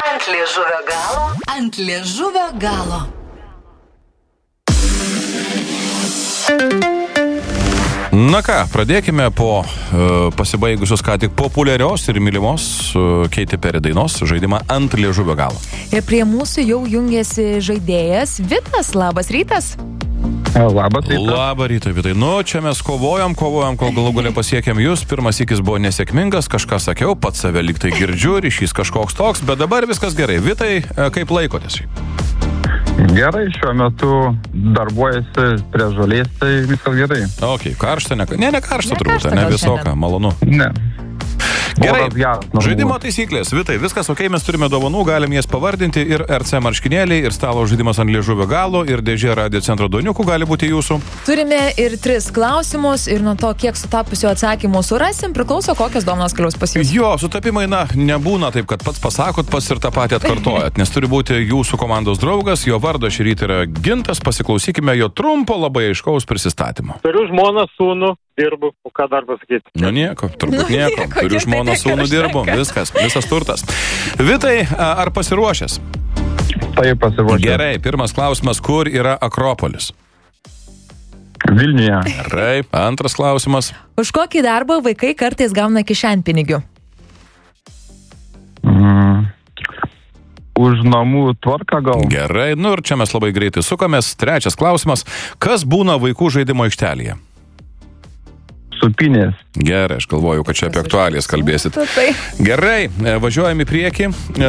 Ant liežuvio galo. Ant liežuvio galo. Na ką, pradėkime po pasibaigusios ką tik populiarios ir mylimos Katy Perry dainos žaidimą Ant liežuvio galo. Ir prie mūsų jau jungiasi žaidėjas Vitas. Labas rytas. Labas rytas. Labą rytą, Vitai. Nu, čia mes kovojam, kol galų galia pasiekėm jūs. Pirmas sykis buvo nesėkmingas, kažką sakiau, pats save liktai girdžiu, ryšys kažkoks toks, bet dabar viskas gerai. Vitai, kaip laikotės? Gerai, šiuo metu darbuojasi prie žolės, tai viskas gerai. Ok, karšta, ne karšta turbūt, karšta ne gal visoka, šiandien. malonu. Ne. Gerai, Oras geras, normalu. žaidimo taisyklės. Vitai, viskas ok, mes turime dovanų, galim jas pavardinti ir RC marškinėliai, ir stalo žaidimas ant liežuvio galo, ir dėžė Radio Centro duoniukų gali būti jūsų. Turime ir 3 klausimus ir nuo to, kiek sutapusių atsakymų surasim, priklauso, kokios dovanos keliaus pas jūs. Jo, sutapimai, nebūna taip, kad pats pasakot, pats ir tą patį atkartojat, nes turi būti jūsų komandos draugas, jo vardas šį rytą yra Gintas, pasiklausykime jo trumpo, labai aiškaus prisistatymo. Turiu žmoną, sūnų, dirbu, o ką dar pasakyti? Nu nieko, turbūt nieko. Turiu tiek tai žmoną, tiek sūnų, ir dirbu, užtenka. visas turtas. Vitai, ar pasiruošęs? Tai pasiruošę. Gerai, pirmas klausimas, kur yra Akropolis? Vilniuje. Gerai, antras klausimas. Už kokį darbą vaikai kartais gauna kišenpinigių? Už namų tvarką gal. Gerai, nu ir čia mes labai greitai sukamės. Trečias klausimas, kas būna vaikų žaidimo aikštelėje? Supinės. Gerai, aš galvoju, kad čia apie aktualijas kalbėsit. Tai. Gerai, važiuojam į priekį.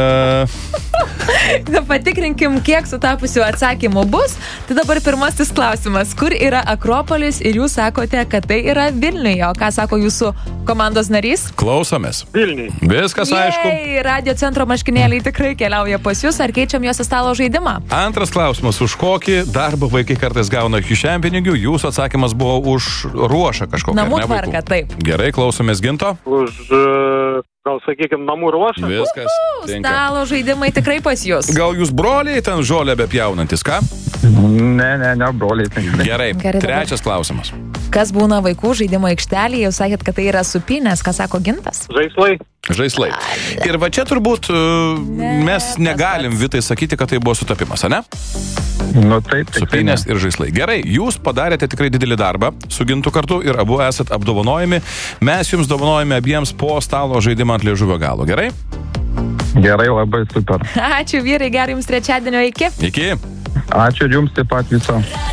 Patikrinkim, kiek sutapusių atsakymų bus. Tai dabar pirmasis klausimas. Kur yra Akropolis ir jūs sakote, kad tai yra Vilniuje? O ką sako jūsų komandos narys? Klausomės. Vilniui. Viskas aišku. Jei, Radio Centro marškinėliai tikrai keliauja pas jūs, ar keičiam juos į stalo žaidimą? Antras klausimas, už kokį darbą vaikai kartais gauna kišenpinigių? Jūsų atsakymas buvo už ruošą kažkokią. Namų ar ne, tvarką, vaikų? taip. Gerai, klausomės Ginto. Už, gal sakykime, namų ruošą. Viskas. Tinka. Stalo žaidimai tikrai pas jūs. Gal jūs broliai ten žolę bepjaunantis, ką? Ne, broliai. Gerai, Gerai, dabar. trečias klausimas. Kas būna vaikų žaidimo aikštelėje? Jūs sakėt, kad tai yra supinės. Ką sako Gintas? Žaislai. Žaislai. Ir va čia turbūt mes negalim Vitai sakyti, kad tai buvo sutapimas, ane? Nu taip, Supinės ir žaislai. Gerai, jūs padarėte tikrai didelį darbą su Gintu kartu ir abu esat apdovanojami. Mes jums dovanojame abiems po stalo žaidimą ant liežuvio galo. Gerai? Gerai, labai super. Ačiū vyrai, gerai jums trečiadienio iki. Iki. Ačiū jums taip pat viso.